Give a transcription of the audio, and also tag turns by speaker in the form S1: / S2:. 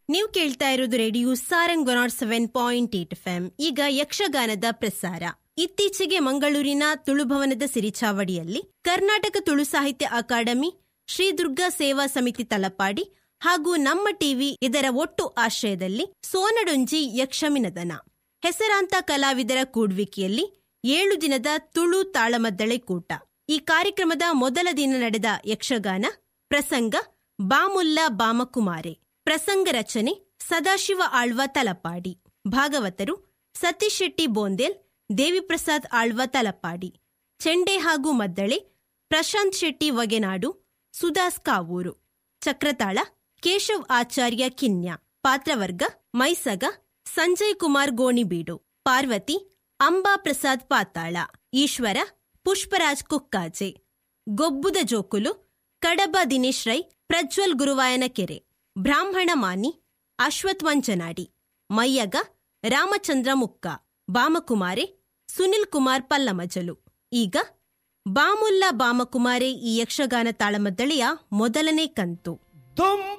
S1: ನೀವು ಕೇಳ್ತಾ ಇರೋದು ರೇಡಿಯೋ ಸಾರಂಗ್ 107.8 FM. ಈಗ ಯಕ್ಷಗಾನದ ಪ್ರಸಾರ. ಇತ್ತೀಚೆಗೆ ಮಂಗಳೂರಿನ ತುಳುಭವನದ ಸಿರಿಚಾವಡಿಯಲ್ಲಿ ಕರ್ನಾಟಕ ತುಳು ಸಾಹಿತ್ಯ ಅಕಾಡೆಮಿ, ಶ್ರೀ ದುರ್ಗಾ ಸೇವಾ ಸಮಿತಿ ತಲಪಾಡಿ ಹಾಗೂ ನಮ್ಮ ಟಿವಿ ಇದರ ಒಟ್ಟು ಆಶ್ರಯದಲ್ಲಿ ಸೋನಡೊಂಜಿ ಯಕ್ಷಮಿನದನ ಹೆಸರಾಂತ ಕಲಾವಿದರ ಕೂಡುವಿಕೆಯಲ್ಲಿ 7 ದಿನದ ತುಳು ತಾಳಮದ್ದಳೆ ಕೂಟ. ಈ ಕಾರ್ಯಕ್ರಮದ ಮೊದಲ ದಿನ ನಡೆದ ಯಕ್ಷಗಾನ ಪ್ರಸಂಗ ಬಾಮುಲ್ಲ ಬಾಮಕುಮಾರೆ. ಪ್ರಸಂಗ ರಚನೆ ಸದಾಶಿವ ಆಳ್ವ ತಲಪಾಡಿ. ಭಾಗವತರು ಸತೀಶ್ ಶೆಟ್ಟಿ ಬೋಂದೇಲ್, ದೇವಿಪ್ರಸಾದ್ ಆಳ್ವ ತಲಪಾಡಿ. ಚೆಂಡೆ ಹಾಗೂ ಮದ್ದಳೆ ಪ್ರಶಾಂತ್ ಶೆಟ್ಟಿ ವಗೆನಾಡು, ಸುದಾಸ್ ಕಾವೂರು. ಚಕ್ರತಾಳ ಕೇಶವ್ ಆಚಾರ್ಯ ಕಿನ್ಯ. ಪಾತ್ರವರ್ಗ ಮೈಸಗ ಸಂಜಯ್ ಕುಮಾರ್ ಗೋಣಿಬೀಡು. ಪಾರ್ವತಿ ಅಂಬಾ ಪ್ರಸಾದ್ ಪಾತಾಳ. ಈಶ್ವರ ಪುಷ್ಪರಾಜ್ ಕುಕ್ಕಾಜೆ. ಗೊಬ್ಬುದ ಜೋಕುಲು ಕಡಬ ದಿನೇಶ್ ರೈ, ಪ್ರಜ್ವಲ್ ಗುರುವಾಯನ ಕೆರೆ. ಬ್ರಾಹ್ಮಣ ಮಾನಿ ಅಶ್ವಥ್ ವಂಚನಾಡಿ. ಮಯ್ಯಗ ರಾಮಚಂದ್ರ ಮುಕ್ಕ. ಬಾಮಕುಮಾರೆ ಸುನಿಲ್ ಕುಮಾರ್ ಪಲ್ಲಮಜಲು. ಈಗ ಬಾಮುಲ್ಲ ಬಾಮಕುಮಾರೆ ಈ ಯಕ್ಷಗಾನ ತಾಳಮದ್ದಳೆಯ ಮೊದಲನೇ ಕಂತು.